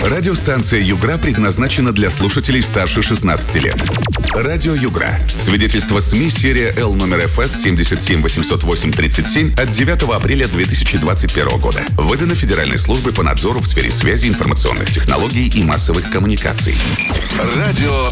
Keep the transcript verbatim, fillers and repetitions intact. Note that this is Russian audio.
Радиостанция «Югра» предназначена для слушателей старше шестнадцати лет. Радио «Югра». Свидетельство СМИ серия Л номер эф эс семь семь восемь ноль восемь тридцать семь от девятого апреля две тысячи двадцать первого года. Выдано Федеральной службой по надзору в сфере связи, информационных технологий и массовых коммуникаций. Радио